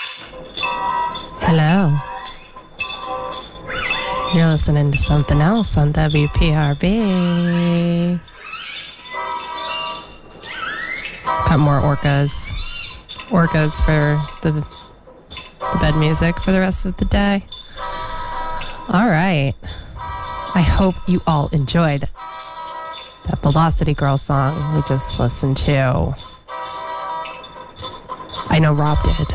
Hello. You're listening to something else on WPRB. Got more orcas. Orcas for the bed music for the rest of the day. All right. I hope you all enjoyed that Velocity Girl song we just listened to. I know Rob did.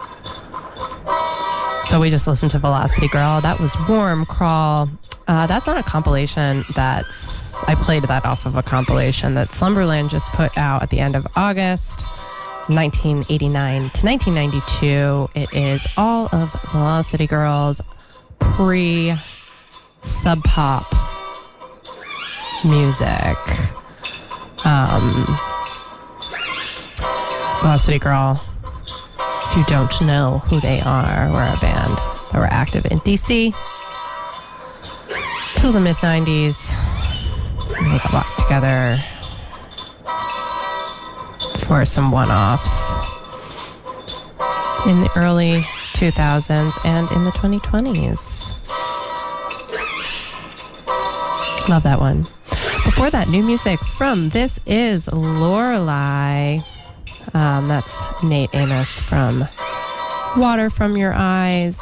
So we just listened to Velocity Girl. That was Warm Crawl. That's on a compilation I played that off of a compilation that Slumberland just put out at the end of August, 1989 to 1992. It is all of Velocity Girl's pre-Sub Pop music. Velocity Girl, if you don't know who they are, we're a band that were active in DC till the mid-90s. They got locked together for some one-offs in the early 2000s and in the 2020s. Love that one. Before that, new music from This Is Lorelei. That's Nate Amos from Water From Your Eyes.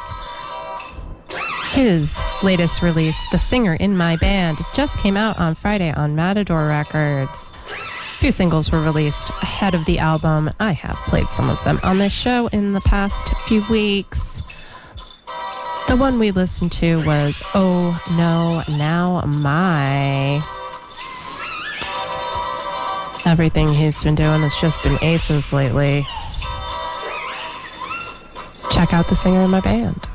His latest release, The Singer in My Band, just came out on Friday on Matador Records. A few singles were released ahead of the album. I have played some of them on this show in the past few weeks. The one we listened to was Oh No, Now My. Everything he's been doing has just been aces lately. Check out The Singer in My Band.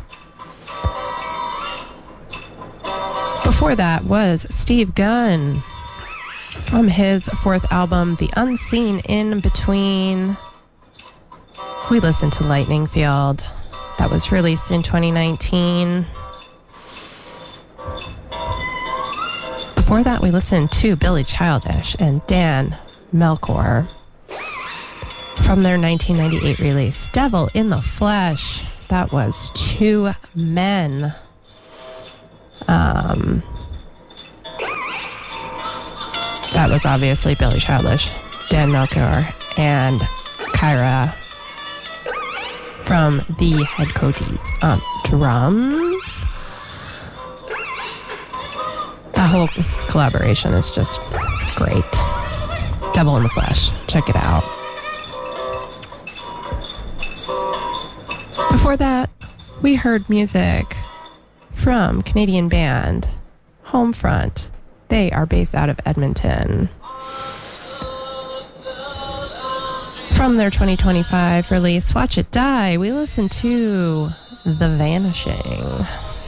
Before that was Steve Gunn from his fourth album, The Unseen In Between. We listened to Lightning Field. That was released in 2019. Before that, we listened to Billy Childish and Dan Melchior from their 1998 release, Devil in the Flesh. That was Two Men. That was obviously Billy Childish, Dan Melchior, and Kyra from the Head Coaties on drums. That whole collaboration is just great. Devil in the Flesh. Check it out. Before that, we heard music from Canadian band Homefront. They are based out of Edmonton. From their 2025 release, Watch It Die, we listened to The Vanishing.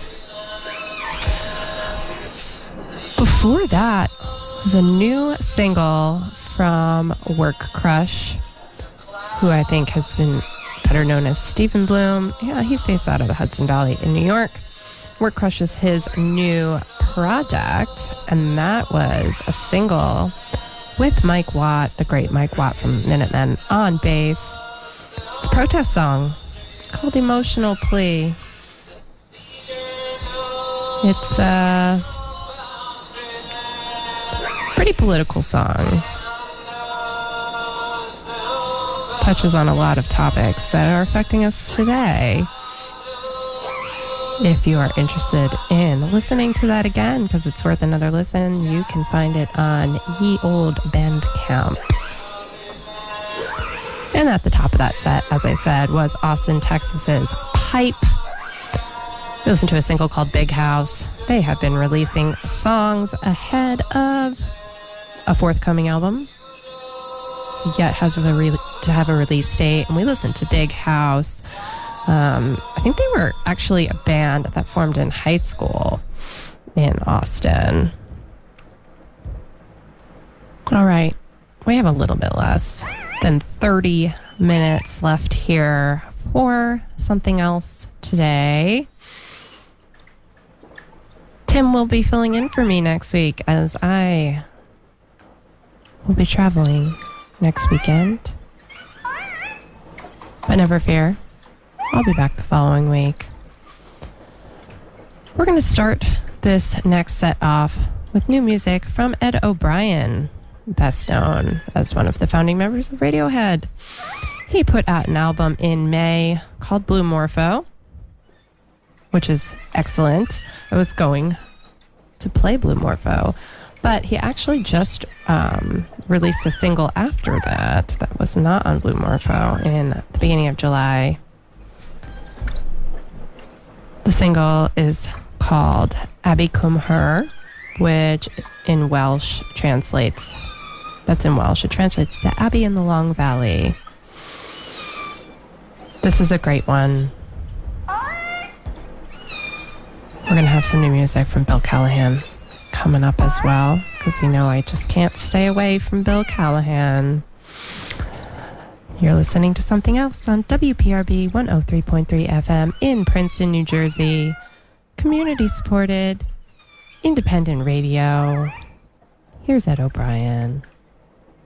Before that was a new single from Work Crush, who I think has been better known as Stephen Bloom. Yeah, he's based out of the Hudson Valley in New York. Work Crush is his new project, and that was a single with Mike Watt, the great Mike Watt from Minutemen, on bass. It's a protest song called Emotional Plea. It's a pretty political song. Touches on a lot of topics that are affecting us today. If you are interested in listening to that again, because it's worth another listen, you can find it on Ye Old Bandcamp. And at the top of that set, as I said, was Austin, Texas's Pipe. We listened to a single called Big House. They have been releasing songs ahead of a forthcoming album. So yet has to have a release date. And we listened to Big House. I think they were actually a band that formed in high school in Austin. All right. We have a little bit less than 30 minutes left here for something else today. Tim will be filling in for me next week as I will be traveling next weekend. But never fear. I'll be back the following week. We're going to start this next set off with new music from Ed O'Brien, best known as one of the founding members of Radiohead. He put out an album in May called Blue Morpho, which is excellent. I was going to play Blue Morpho, but he actually just released a single after that was not on Blue Morpho in the beginning of July. The single is called Abby Cum Her, which in Welsh translates, that's in Welsh, it translates to Abbey in the Long Valley. This is a great one. We're going to have some new music from Bill Callahan coming up as well, because I just can't stay away from Bill Callahan. You're listening to something else on WPRB 103.3 FM in Princeton, New Jersey. Community supported, independent radio. Here's Ed O'Brien.